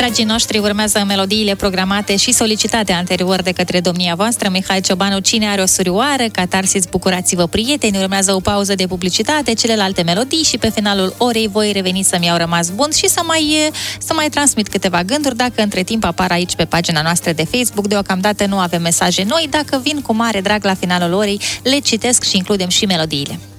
Dragii noștri, urmează melodiile programate și solicitate anterior de către domnia voastră. Mihai Ciobanu, Cine are o surioară, Catarsis, Bucurați-vă prieteni, urmează o pauză de publicitate, celelalte melodii și pe finalul orei voi reveni să-mi au rămas bun și să mai transmit câteva gânduri dacă între timp apar aici pe pagina noastră de Facebook. Deocamdată nu avem mesaje noi, dacă vin cu mare drag la finalul orei, le citesc și includem și melodiile.